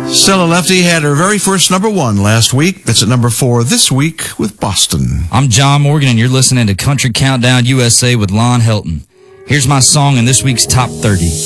Stella Lefty had her very first number one last week. It's at number 4 this week with Boston. I'm John Morgan, and you're listening to Country Countdown USA with Lon Helton. Here's my song in this week's Top 30.